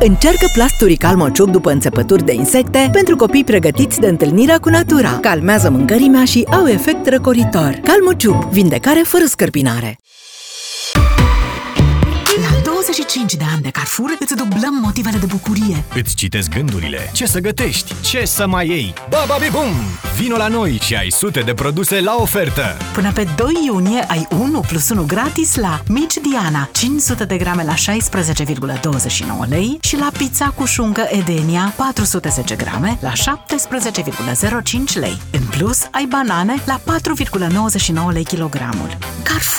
Încearcă plasturii Calmociuc după înțepături de insecte pentru copii pregătiți de întâlnirea cu natura. Calmează mâncărimea și au efect răcoritor. Calmociuc, vindecare fără scărpinare. La 25 de ani de Carrefour îți dublăm motivele de bucurie. Îți citesc gândurile. Ce să gătești? Ce să mai iei? Bum! Vino la noi și ai sute de produse la ofertă. Până pe 2 iunie ai 1 plus 1 gratis la Mici Diana, 500 de grame la 16,29 lei și la pizza cu șuncă Edenia, 410 grame la 17,05 lei. În plus, ai banane la 4,99 lei kilogramul. Carrefour.